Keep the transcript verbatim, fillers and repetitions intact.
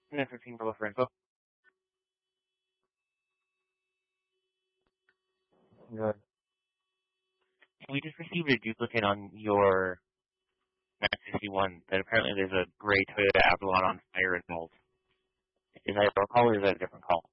nine fifteen Bravo for info. Good. We just received a duplicate on your nine sixty-one that apparently there's a gray Toyota Avalon on fire involved. Is that your call or is that a different call?